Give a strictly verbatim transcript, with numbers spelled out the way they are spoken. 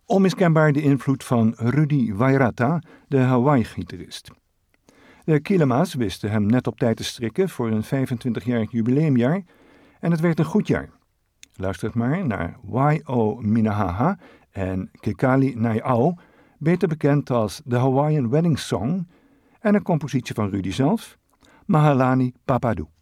Onmiskenbaar de invloed van Rudy Wairata, de Hawaii-gitarist. De Kilema's wisten hem net op tijd te strikken voor een vijfentwintigjarig jubileumjaar en het werd een goed jaar. Luister maar naar Wai-o Minahaha en Kekali Nai-au, beter bekend als The Hawaiian Wedding Song, en een compositie van Rudy zelf, Mahalani Papadu.